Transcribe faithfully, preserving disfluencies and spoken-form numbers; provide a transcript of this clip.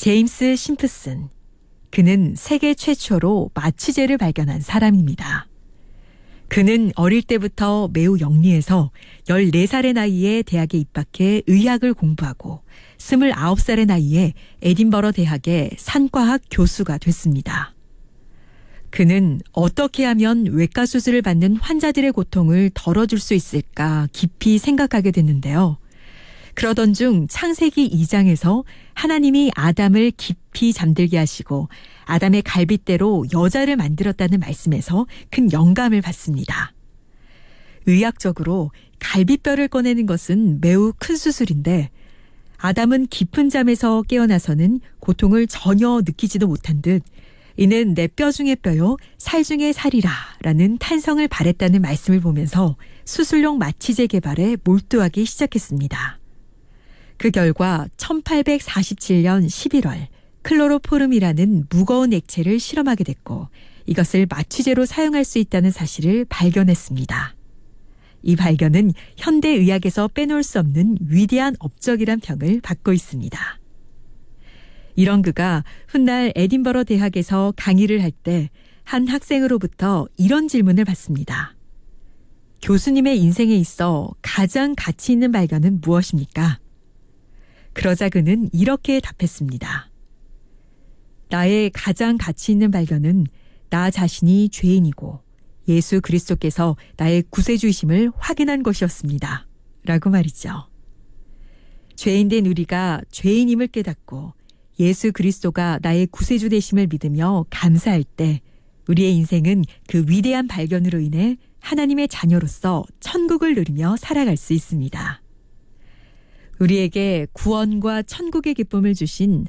제임스 심프슨. 그는 세계 최초로 마취제를 발견한 사람입니다. 그는 어릴 때부터 매우 영리해서 열네 살의 나이에 대학에 입학해 의학을 공부하고 스물아홉 살의 나이에 에딘버러 대학의 산과학 교수가 됐습니다. 그는 어떻게 하면 외과 수술을 받는 환자들의 고통을 덜어줄 수 있을까 깊이 생각하게 됐는데요. 그러던 중 창세기 이 장에서 하나님이 아담을 깊이 잠들게 하시고 아담의 갈빗대로 여자를 만들었다는 말씀에서 큰 영감을 받습니다. 의학적으로 갈빗뼈를 꺼내는 것은 매우 큰 수술인데 아담은 깊은 잠에서 깨어나서는 고통을 전혀 느끼지도 못한 듯 이는 내 뼈 중의 뼈요 살 중의 살이라 라는 탄성을 발했다는 말씀을 보면서 수술용 마취제 개발에 몰두하기 시작했습니다. 그 결과 천팔백사십칠 년 십일월 클로로포름이라는 무거운 액체를 실험하게 됐고 이것을 마취제로 사용할 수 있다는 사실을 발견했습니다. 이 발견은 현대의학에서 빼놓을 수 없는 위대한 업적이란 평을 받고 있습니다. 이런 그가 훗날 에딘버러 대학에서 강의를 할 때 한 학생으로부터 이런 질문을 받습니다. 교수님의 인생에 있어 가장 가치 있는 발견은 무엇입니까? 그러자 그는 이렇게 답했습니다. 나의 가장 가치 있는 발견은 나 자신이 죄인이고 예수 그리스도께서 나의 구세주이심을 확인한 것이었습니다. 라고 말이죠. 죄인된 우리가 죄인임을 깨닫고 예수 그리스도가 나의 구세주 되심을 믿으며 감사할 때 우리의 인생은 그 위대한 발견으로 인해 하나님의 자녀로서 천국을 누리며 살아갈 수 있습니다. 우리에게 구원과 천국의 기쁨을 주신